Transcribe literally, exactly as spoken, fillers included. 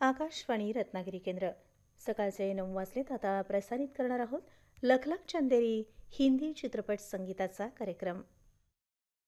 आकाशवाणी रत्नागिरी केंद्र. सकाळचे नऊ वाजलेत. आता प्रसारित करणार आहोत लख लख चंदेरी हिंदी चित्रपट संगीताचा कार्यक्रम.